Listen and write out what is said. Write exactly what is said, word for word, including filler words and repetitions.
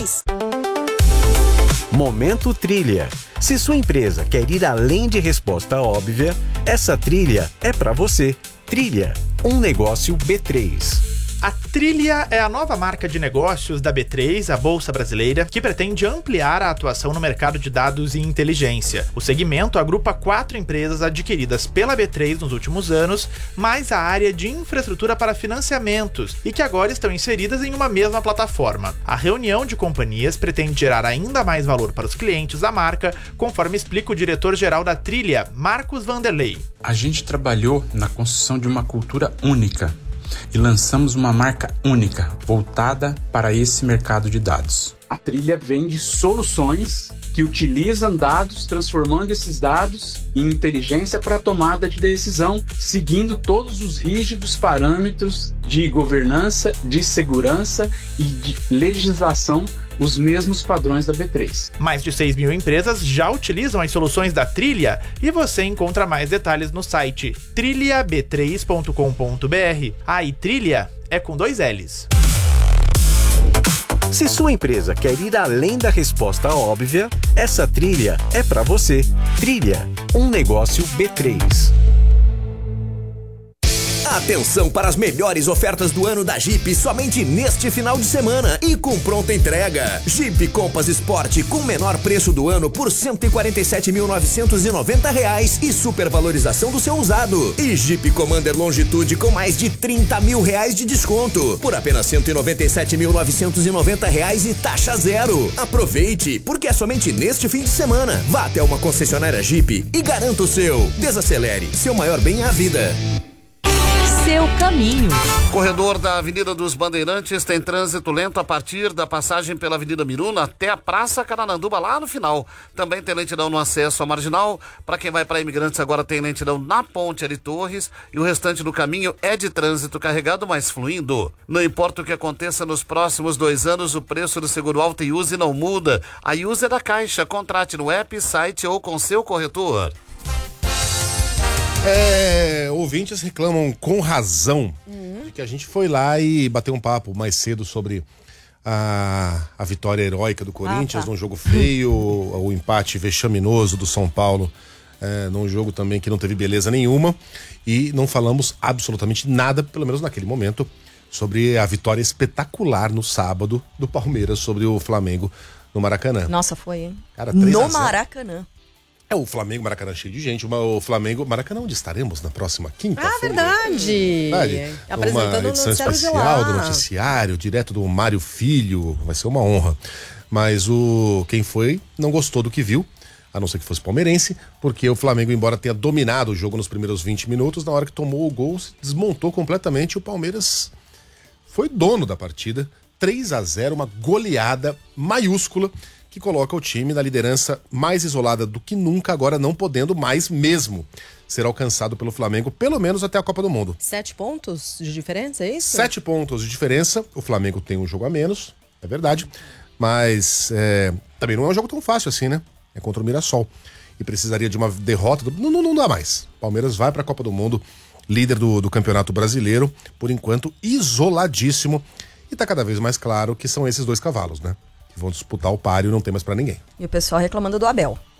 Momento Trilha. Se sua empresa quer ir além de resposta óbvia, essa trilha é para você. Trilha, um negócio B três. A Trilha é a nova marca de negócios da B três, a Bolsa Brasileira, que pretende ampliar a atuação no mercado de dados e inteligência. O segmento agrupa quatro empresas adquiridas pela B três nos últimos anos, mais a área de infraestrutura para financiamentos e que agora estão inseridas em uma mesma plataforma. A reunião de companhias pretende gerar ainda mais valor para os clientes da marca, conforme explica o diretor-geral da Trilha, Marcos Vanderlei. A gente trabalhou na construção de uma cultura única e lançamos uma marca única, voltada para esse mercado de dados. A Trilha vende soluções que utilizam dados, transformando esses dados em inteligência para a tomada de decisão, seguindo todos os rígidos parâmetros de governança, de segurança e de legislação, os mesmos padrões da B três. Mais de seis mil empresas já utilizam as soluções da Trilha e você encontra mais detalhes no site trilha b três ponto com ponto b r. A e Trilha é com dois L's. Se sua empresa quer ir além da resposta óbvia, essa trilha é para você. Trilha, um negócio B três. Atenção para as melhores ofertas do ano da Jeep somente neste final de semana e com pronta entrega. Jeep Compass Sport com menor preço do ano por cento e quarenta e sete mil novecentos e noventa reais e supervalorização do seu usado. E Jeep Commander Longitude com mais de trinta mil reais de desconto por apenas cento e noventa e sete mil novecentos e noventa reais e taxa zero. Aproveite, porque é somente neste fim de semana. Vá até uma concessionária Jeep e garanta o seu. Desacelere, seu maior bem é a vida. Seu caminho. Corredor da Avenida dos Bandeirantes tem trânsito lento a partir da passagem pela Avenida Miruna até a Praça Carananduba, lá no final. Também tem lentidão no acesso à Marginal. Para quem vai para Imigrantes, agora tem lentidão na Ponte Ari Torres e o restante do caminho é de trânsito carregado, mas fluindo. Não importa o que aconteça nos próximos dois anos, o preço do seguro auto e use não muda. A Use é da Caixa. Contrate no app, site ou com seu corretor. É, ouvintes reclamam com razão uhum. de que a gente foi lá e bateu um papo mais cedo sobre a, a vitória heróica do Corinthians, ah, tá. num jogo feio, o empate vexaminoso do São Paulo, é, num jogo também que não teve beleza nenhuma, e não falamos absolutamente nada, pelo menos naquele momento, sobre a vitória espetacular no sábado do Palmeiras sobre o Flamengo no Maracanã. Nossa, foi, hein? Cara, no Maracanã. É o Flamengo Maracanã cheio de gente, o Flamengo Maracanã onde estaremos na próxima quinta-feira. Ah, verdade. verdade. Apresentando uma edição especial do noticiário, direto do Mário Filho, vai ser uma honra. Mas o quem foi não gostou do que viu, a não ser que fosse palmeirense, porque o Flamengo, embora tenha dominado o jogo nos primeiros vinte minutos, na hora que tomou o gol, se desmontou completamente e o Palmeiras foi dono da partida. três a zero, uma goleada maiúscula, que coloca o time na liderança mais isolada do que nunca, agora não podendo mais mesmo ser alcançado pelo Flamengo, pelo menos até a Copa do Mundo. Sete pontos de diferença, é isso? Sete pontos de diferença, o Flamengo tem um jogo a menos, é verdade, mas é, também não é um jogo tão fácil assim, né? É contra o Mirassol e precisaria de uma derrota, do... não, não, não dá mais. Palmeiras vai para a Copa do Mundo, líder do, do Campeonato Brasileiro, por enquanto isoladíssimo, e tá cada vez mais claro que são esses dois cavalos, né? Que vão disputar o páreo e não tem mais pra ninguém. E o pessoal reclamando do Abel.